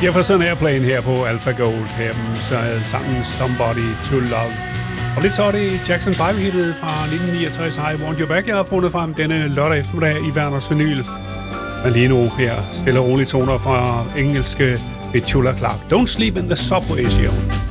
Jefferson Airplane her på Alpha Gold, her så sangen Somebody to Love. Og lidt så er det Jackson 5-hittet fra 1969, I Want You Back, jeg har fundet frem denne lørdag eftermiddag i Werners Vinyl. Men lige nu her stille og rolige toner fra engelske Petula Clark. Don't Sleep in the Subway, siger hun.